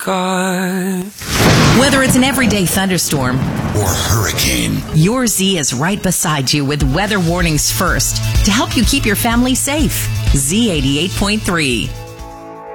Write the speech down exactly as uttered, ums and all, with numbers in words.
God. Whether it's an everyday thunderstorm or hurricane, your Z is right beside you with weather warnings first to help you keep your family safe. Z eighty-eight point three.